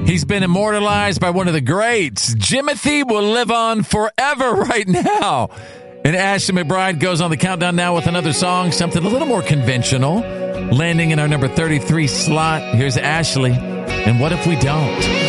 He's been immortalized by one of the greats. Jimothy will live on forever right now. And Ashley McBryde goes on the countdown now with another song, something a little more conventional, landing in our number 33 slot. Here's Ashley, and What If We Don't?